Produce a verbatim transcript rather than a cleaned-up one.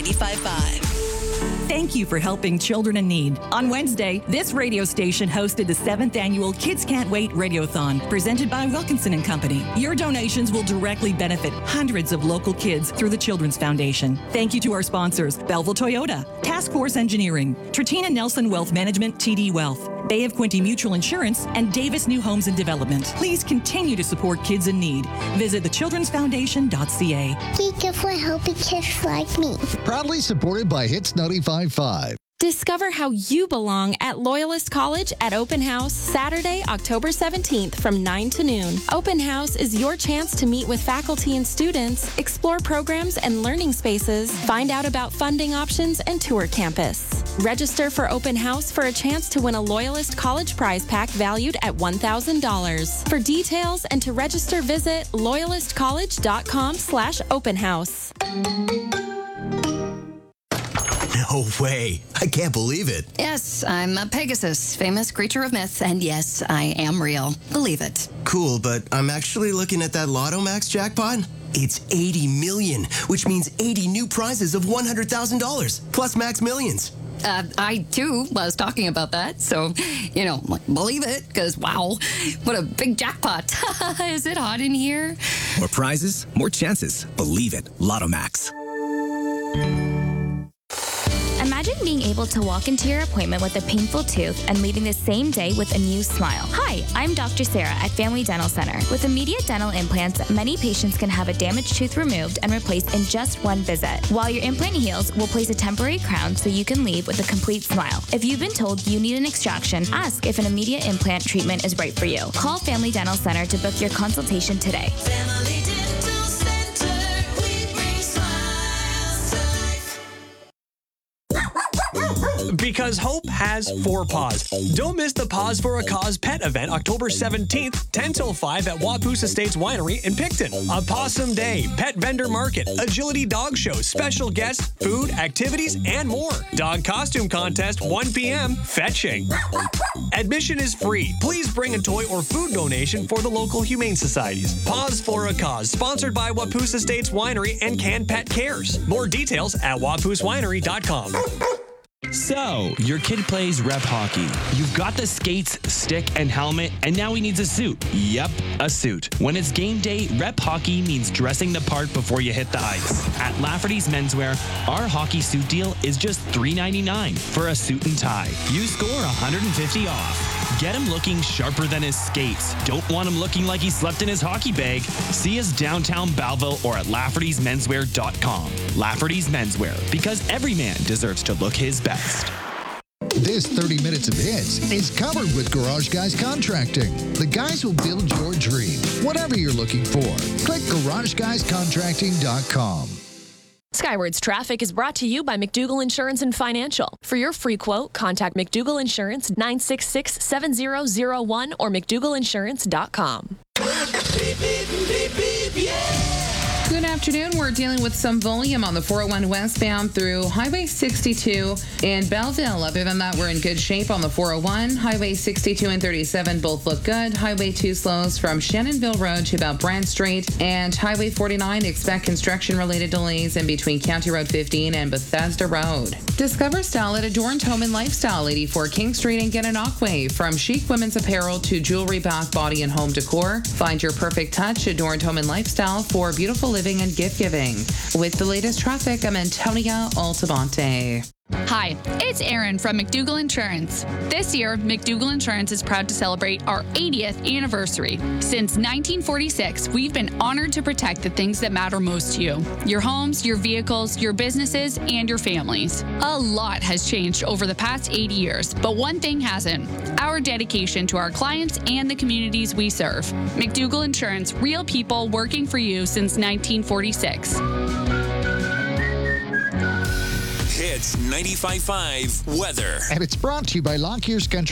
ninety-five point five. Thank you for helping children in need. On Wednesday, this radio station hosted the seventh annual Kids Can't Wait Radiothon, presented by Wilkinson and Company. Your donations will directly benefit hundreds of local kids through the Children's Foundation. Thank you to our sponsors, Belleville Toyota, Task Force Engineering, Tratina Nelson Wealth Management, T D Wealth, Bay of Quinte Mutual Insurance, and Davis New Homes and Development. Please continue to support kids in need. Visit the children's foundation dot c a. Thank you for helping kids like me. Proudly supported by Hits ninety-five point five. Discover how you belong at Loyalist College at Open House, Saturday, October seventeenth from nine to noon. Open House is your chance to meet with faculty and students, explore programs and learning spaces, find out about funding options, and tour campus. Register for Open House for a chance to win a Loyalist College prize pack valued at one thousand dollars. For details and to register, visit loyalist college dot com slash open house. No way. I can't believe it. Yes, I'm a Pegasus, famous creature of myth, and yes, I am real. Believe it. Cool, but I'm actually looking at that Lotto Max jackpot. It's eighty million, which means eighty new prizes of one hundred thousand dollars, plus Max Millions. Uh, I, too, was talking about that, so, you know, like, believe it, because, wow, what a big jackpot. Is it hot in here? More prizes, more chances. Believe it. Lotto Max. Imagine being able to walk into your appointment with a painful tooth and leaving the same day with a new smile. Hi, I'm Doctor Sarah at Family Dental Center. With immediate dental implants, many patients can have a damaged tooth removed and replaced in just one visit. While your implant heals, we'll place a temporary crown so you can leave with a complete smile. If you've been told you need an extraction, ask if an immediate implant treatment is right for you. Call Family Dental Center to book your consultation today. Family Dental Center, we bring smiles to life. Because hope has four paws. Don't miss the Paws for a Cause pet event October seventeenth, ten till five at Wapoose Estates Winery in Picton. A Possum Day, pet vendor market, agility dog show, special guests, food, activities, and more. Dog costume contest, one p.m. Fetching. Admission is free. Please bring a toy or food donation for the local humane societies. Paws for a Cause, sponsored by Wapoose Estates Winery and Can Pet Cares. More details at wapoose winery dot com. So, your kid plays rep hockey. You've got the skates, stick, and helmet, and now he needs a suit. Yep, a suit. When it's game day, rep hockey means dressing the part before you hit the ice. At Lafferty's Menswear, our hockey suit deal is just three ninety-nine for a suit and tie. You score one hundred fifty off. Get him looking sharper than his skates. Don't want him looking like he slept in his hockey bag. See us downtown Belleville or at laffertys menswear dot com. Lafferty's Menswear, because every man deserves to look his best. This thirty minutes of hits is covered with Garage Guys Contracting. The guys will build your dream, whatever you're looking for. Click garage guys contracting dot com. Skywards Traffic is brought to you by McDougall Insurance and Financial. For your free quote, contact McDougall Insurance nine six six, seven zero zero one or mcdougall insurance dot com. Beep, beep, beep, beep, yeah. Good afternoon. We're dealing with some volume on the four oh one westbound through Highway sixty-two in Belleville. Other than that, we're in good shape on the four oh one. Highway sixty-two and thirty-seven both look good. Highway two slows from Shannonville Road to about Brand Street. And Highway forty-nine, expect construction-related delays in between County Road fifteen and Bethesda Road. Discover style at Adorned Home and Lifestyle, eighty-four King Street in Gananoque. From chic women's apparel to jewelry, bath, body, and home decor, find your perfect touch. Adorned Home and Lifestyle for beautiful living and gift giving. With the latest traffic, I'm Antonia Altamonte. Hi, it's Erin from McDougall Insurance. This year, McDougall Insurance is proud to celebrate our eightieth anniversary. Since nineteen forty-six, we've been honored to protect the things that matter most to you. Your homes, your vehicles, your businesses, and your families. A lot has changed over the past eighty years, but one thing hasn't: our dedication to our clients and the communities we serve. McDougall Insurance, real people working for you since nineteen forty-six. Hits ninety-five point five weather. And it's brought to you by Lockyear's Country.